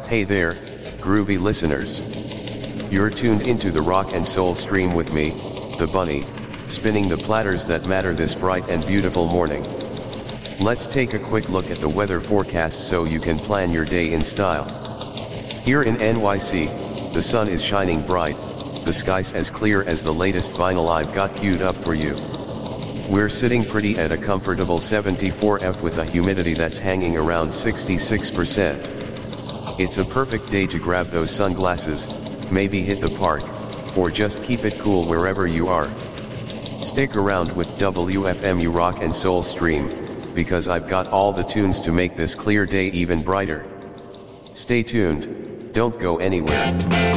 Hey there, groovy listeners. You're tuned into the rock and soul stream with me, the bunny, spinning the platters that matter this bright and beautiful morning. Let's take a quick look at the weather forecast so you can plan your day in style. Here in NYC, the sun is shining bright, the sky's as clear as the latest vinyl I've got queued up for you. We're sitting pretty at a comfortable 74°F with a humidity that's hanging around 66%. It's a perfect day to grab those sunglasses, maybe hit the park, or just keep it cool wherever you are. Stick around with WFMU Rock and Soul Stream, because I've got all the tunes to make this clear day even brighter. Stay tuned, don't go anywhere.